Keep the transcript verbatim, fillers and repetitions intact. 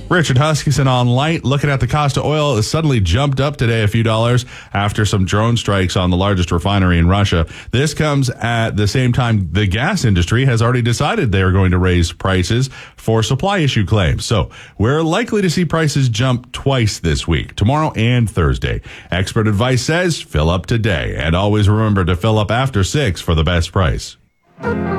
Richard Huskisson on Light. Looking at the cost of oil, it suddenly jumped up today a few dollars after some drone strikes on the largest refinery in Russia. This comes at the same time the gas industry has already decided they are going to raise prices for supply issue claims. So we're likely to see prices jump twice this week, tomorrow and Thursday. Expert advice says fill up today, and always remember to fill up after six for the best price.